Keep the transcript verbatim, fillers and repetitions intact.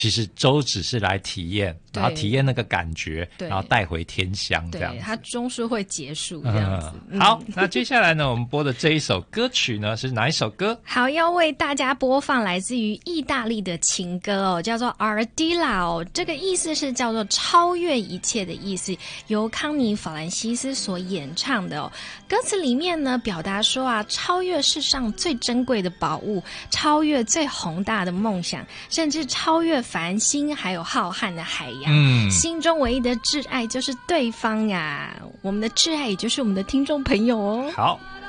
其实舟只是来体验，然后体验那个感觉，然后带回天乡这样子。 对，它终是会结束这样子。 嗯、好，那接下来呢，我们播的这一首歌曲呢是哪一首歌？ 好，要为大家播放来自于意大利的情歌哦，叫做 Ardilla 哦，这个意思是叫做超越一切的意思，由康妮·法兰西斯所演唱的哦。歌词里面呢，表达说啊，超越世上最珍贵的宝物，超越最宏大的梦想，甚至超越繁星还有浩瀚的海洋。嗯，心中唯一的挚爱就是对方呀，我们的挚爱也就是我们的听众朋友哦。 好，